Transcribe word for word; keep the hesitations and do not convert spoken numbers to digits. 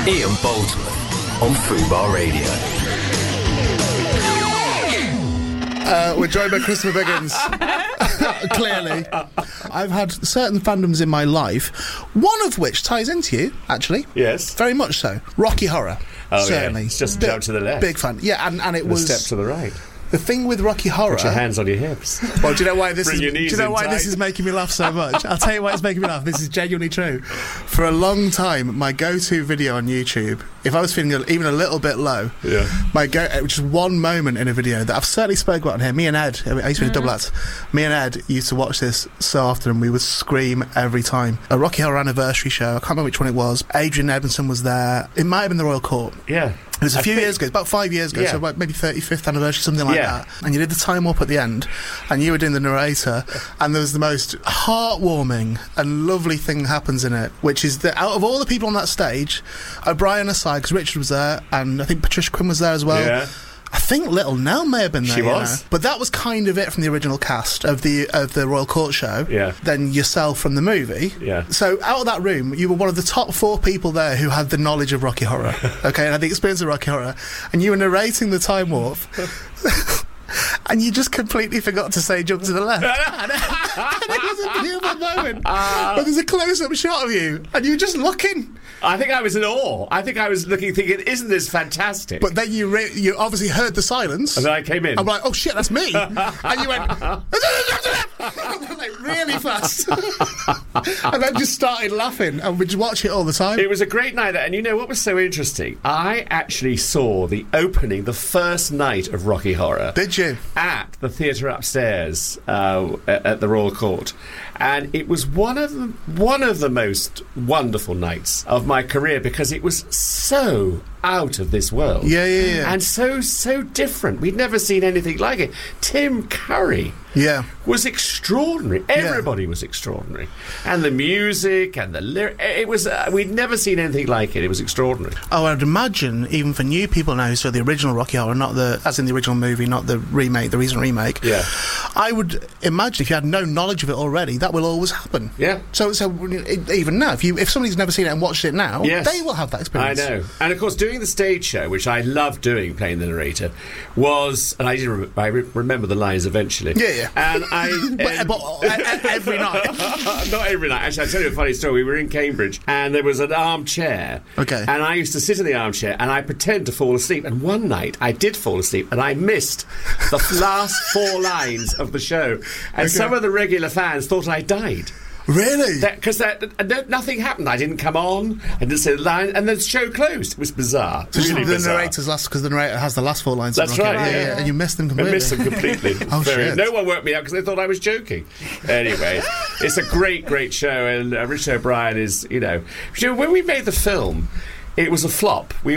Ian Bolton on Fubar Radio. Uh, we're joined by Christopher Biggins. Clearly. I've had certain fandoms in my life, one of which ties into you, actually. Yes. Very much so. Rocky Horror. Oh, certainly. Yeah. It's just a big, jump to the left. Big fan. Yeah, and, and it and was... a step to the right. The thing with Rocky Horror... Put your hands on your hips. Well, do you know why this Bring is? your Do knees you know in why tight. this is making me laugh so much? I'll tell you why it's making me laugh. This is genuinely true. For a long time, my go-to video on YouTube, if I was feeling a, even a little bit low, Yeah. my go, just one moment in a video that I've certainly spoke about on here. Me and Ed, I used to be a double act. Me and Ed used to watch this so often, and we would scream every time. A Rocky Horror anniversary show. I can't remember which one it was. Adrian Edmondson was there. It might have been the Royal Court. Yeah. It was a I few think- years ago, about five years ago, Yeah. so about maybe thirty-fifth anniversary, something like Yeah. that. And you did the time warp at the end, and you were doing the narrator, and there was the most heartwarming and lovely thing that happens in it, which is that out of all the people on that stage, O'Brien aside, because Richard was there, and I think Patricia Quinn was there as well. Yeah. I think Little Nell may have been there. She you was. know. But that was kind of it from the original cast of the of the Royal Court show. Yeah. Then yourself from the movie. Yeah. So out of that room, you were one of the top four people there who had the knowledge of Rocky Horror. Okay, and had the experience of Rocky Horror, and you were narrating the time warp. And you just completely forgot to say jump to the left. And it was a beautiful moment. But there's a close-up shot of you, and you were just looking. I think I was in awe. I think I was looking, thinking, isn't this fantastic? But then you re- you obviously heard the silence. And then I came in. I'm like, oh shit, that's me. And you went, like really fast. And then just started laughing, and we'd watch it all the time. It was a great night, and you know what was so interesting? I actually saw the opening, the first night of Rocky Horror. Did you? At the theatre upstairs uh, at at the Royal Court, and it was one of the, one of the most wonderful nights of my career because it was so out of this world. Yeah, yeah, yeah. And so, so different. We'd never seen anything like it. Tim Curry Yeah. was extraordinary. Everybody was extraordinary. And the music and the lyric, it was, uh, we'd never seen anything like it. It was extraordinary. Oh, I'd imagine, even for new people now who saw the original Rocky Horror, not the, as in the original movie, not the remake, the recent remake. Yeah. I would imagine if you had no knowledge of it already, that will always happen. Yeah. So, so it, even now, if you if somebody's never seen it and watched it now, Yes. they will have that I experience. know. And of course, doing the stage show, which I loved doing, playing the narrator, was, and I did re- I re- remember the lines eventually. Yeah, yeah. And I... But, um, but uh, every night. Not every night. Actually, I'll tell you a funny story. We were in Cambridge, and there was an armchair. Okay. And I used to sit in the armchair, and I pretend to fall asleep. And one night, I did fall asleep, and I missed the last four lines of the show. And Okay. some of the regular fans thought I died. Really? Because that, that, no, nothing happened. I didn't come on. I didn't say the line, and the show closed. It was bizarre. So Really the bizarre. narrator's last, because the narrator has the last four lines. That's of Rocky right, Horror. yeah, Yeah, yeah. and you missed them I completely. missed them completely. Oh, Very- shit. No one woke me up because they thought I was joking. Anyway, it's a great, great show, and uh, Richard O'Brien is, you know, you know, when we made the film, it was a flop. We